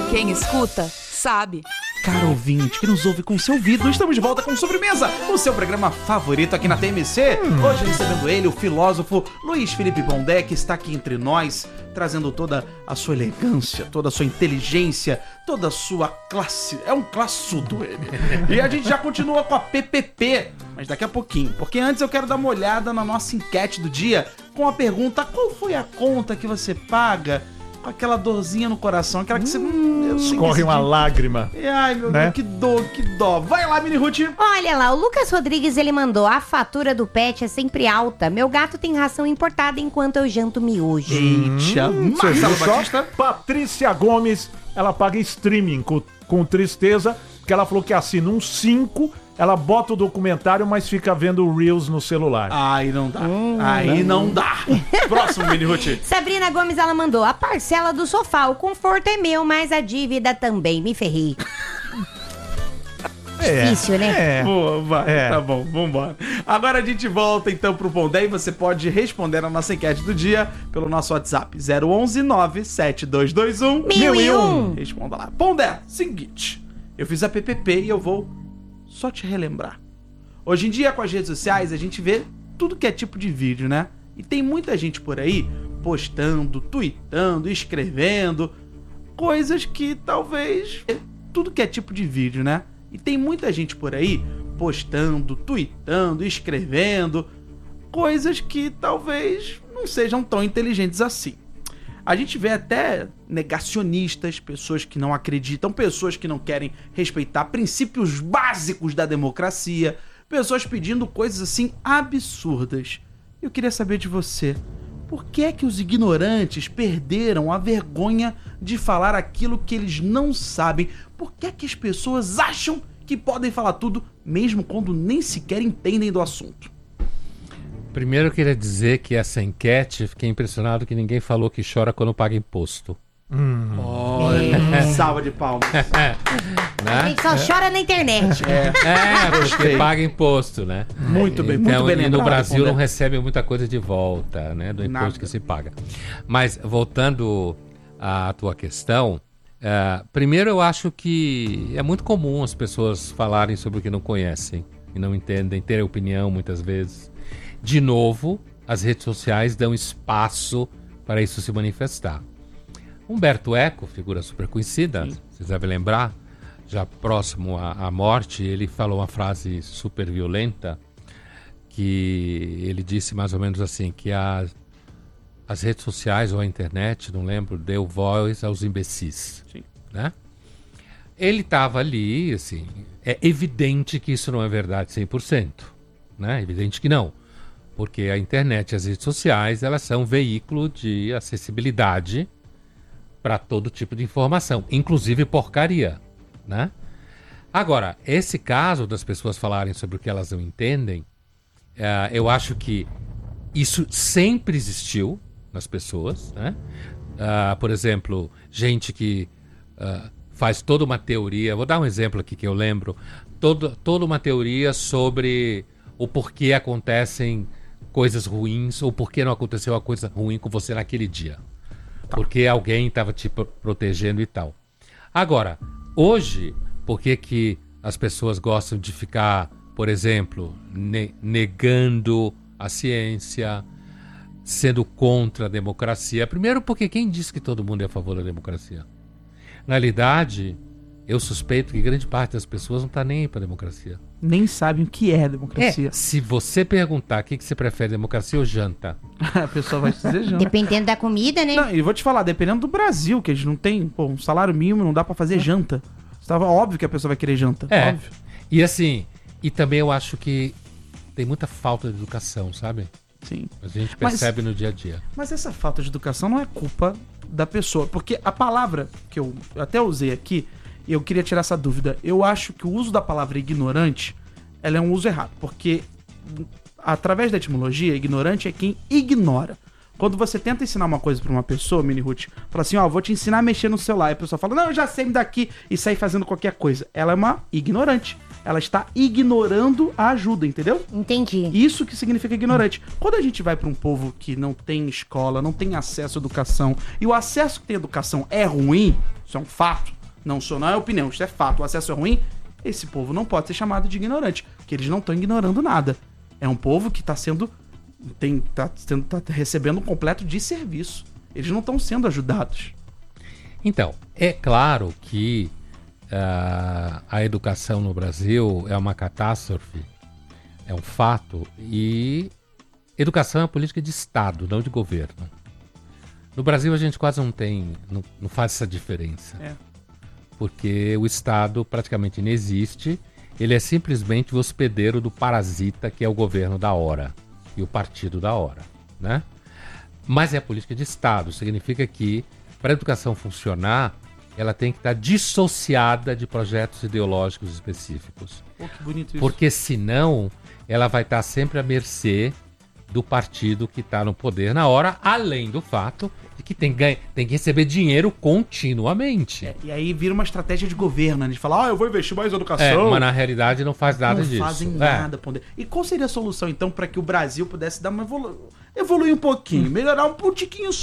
Quem escuta, sabe. Caro ouvinte que nos ouve com seu ouvido, estamos de volta com Sobremesa, o seu programa favorito aqui na TMC. Hoje recebendo ele, o filósofo Luiz Felipe Pondé, que está aqui entre nós, trazendo toda a sua elegância, toda a sua inteligência, toda a sua classe. É um classudo ele. E a gente já continua com a PPP, mas daqui a pouquinho, porque antes eu quero dar uma olhada na nossa enquete do dia com a pergunta: qual foi a conta que você paga com aquela dorzinha no coração, aquela que você... Escorre uma lágrima. Ai, meu Deus, que dó. Vai lá, Mini Ruth. Olha lá, o Lucas Rodrigues, ele mandou: a fatura do pet é sempre alta. Meu gato tem ração importada enquanto eu janto miojo. Eita, Marcelo Batista. Patrícia Gomes, ela paga streaming com tristeza, porque ela falou que assina um 5, ela bota o documentário, mas fica vendo Reels no celular. Aí não dá. Aí não dá. Próximo, Mini Ruth. Sabrina Gomes, ela mandou: a parcela do sofá, o conforto é meu, mas a dívida também, me ferrei. Difícil, né? Boa, vai. Tá bom, vambora. Agora a gente volta então pro Pondé e você pode responder a nossa enquete do dia pelo nosso WhatsApp 011 97221 1001. Responda lá. Pondé, seguinte, eu fiz a PPP e eu vou só te relembrar. Hoje em dia, com as redes sociais, a gente vê tudo que é tipo de vídeo, né? E tem muita gente por aí postando, tweetando, escrevendo coisas que talvez... Tudo que é tipo de vídeo, né? E tem muita gente por aí postando, tweetando, escrevendo coisas que talvez não sejam tão inteligentes assim. A gente vê até negacionistas, pessoas que não acreditam, pessoas que não querem respeitar princípios básicos da democracia, pessoas pedindo coisas assim absurdas. Eu queria saber de você, por que é que os ignorantes perderam a vergonha de falar aquilo que eles não sabem? Por que é que as pessoas acham que podem falar tudo, mesmo quando nem sequer entendem do assunto? Primeiro eu queria dizer que essa enquete, fiquei impressionado que ninguém falou que chora quando paga imposto. Olha, salva de palmas. A gente só chora na internet. Porque paga imposto, né? Muito bem, então, muito bem lembrado. E no lembrado, Brasil Pondé. não recebe muita coisa de volta, né? Do imposto Nada. que se paga. Mas, voltando à tua questão, primeiro eu acho que é muito comum as pessoas falarem sobre o que não conhecem e não entendem, terem opinião muitas vezes. De novo, as redes sociais dão espaço para isso se manifestar. Humberto Eco, figura super conhecida, vocês devem lembrar, já próximo à morte, ele falou uma frase super violenta, que ele disse mais ou menos assim, que as redes sociais ou a internet, não lembro, deu voz aos imbecis. Sim. Né? Ele estava ali, assim, é evidente que isso não é verdade 100%, né? Evidente que não. Porque a internet e as redes sociais, elas são um veículo de acessibilidade para todo tipo de informação, inclusive porcaria, né? Agora, esse caso das pessoas falarem sobre o que elas não entendem, eu acho que isso sempre existiu nas pessoas, né? Por exemplo, gente que faz toda uma teoria, vou dar um exemplo aqui que eu lembro, toda uma teoria sobre o porquê acontecem coisas ruins ou por que não aconteceu uma coisa ruim com você naquele dia. Porque alguém estava te protegendo e tal. Agora, hoje, por que as pessoas gostam de ficar, por exemplo, negando a ciência, sendo contra a democracia? Primeiro, porque quem disse que todo mundo é a favor da democracia? Na realidade, eu suspeito que grande parte das pessoas não está nem aí para a democracia. Nem sabem o que é democracia. Se você perguntar o que você prefere, democracia ou janta? A pessoa vai te dizer janta. Dependendo da comida, né? Não, e vou te falar, dependendo do Brasil, que a gente não tem um salário mínimo, não dá pra fazer janta. Estava óbvio que a pessoa vai querer janta. Óbvio. E assim, e também eu acho que tem muita falta de educação, sabe? Sim. A gente percebe no dia a dia. Mas essa falta de educação não é culpa da pessoa. Porque a palavra que eu até usei aqui, e eu queria tirar essa dúvida. Eu acho que o uso da palavra ignorante, ela é um uso errado. Porque, através da etimologia, ignorante é quem ignora. Quando você tenta ensinar uma coisa pra uma pessoa, Mini Ruth, fala assim, vou te ensinar a mexer no celular. E a pessoa fala, não, eu já sei, me daqui, e sai fazendo qualquer coisa. Ela é uma ignorante. Ela está ignorando a ajuda, entendeu? Entendi. Isso que significa ignorante. Quando a gente vai para um povo que não tem escola, não tem acesso à educação, e o acesso que tem à educação é ruim, isso é um fato, não é opinião, isso é fato, o acesso é ruim, esse povo não pode ser chamado de ignorante, porque eles não estão ignorando nada. É um povo que tá recebendo um completo desserviço. Eles não estão sendo ajudados. Então, é claro que a educação no Brasil é uma catástrofe, é um fato, e educação é uma política de Estado, não de governo. No Brasil a gente quase não faz essa diferença. Porque o Estado praticamente não existe, ele é simplesmente o hospedeiro do parasita que é o governo da hora e o partido da hora, né? Mas é a política de Estado, significa que para a educação funcionar, ela tem que estar dissociada de projetos ideológicos específicos. Pô, que bonito isso. Porque senão ela vai estar sempre à mercê do partido que está no poder na hora, além do fato de que tem que receber dinheiro continuamente. E aí vira uma estratégia de governo, né? De falar, eu vou investir mais em educação. Mas na realidade não faz nada disso. Não fazem nada. E qual seria a solução, então, para que o Brasil pudesse dar uma evoluir um pouquinho, melhorar um tiquinho